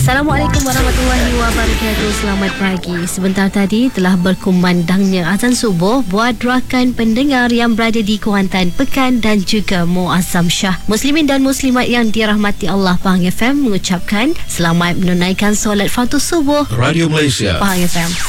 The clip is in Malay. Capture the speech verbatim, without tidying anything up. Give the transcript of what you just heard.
Assalamualaikum warahmatullahi wabarakatuh. Selamat pagi. Sebentar tadi telah berkumandangnya azan subuh buat rakan pendengar yang berada di Kuantan, Pekan dan juga Muazzam Shah. Muslimin dan muslimat yang dirahmati Allah, Pahang F M mengucapkan selamat menunaikan solat fardu subuh. Radio Malaysia Pahang F M.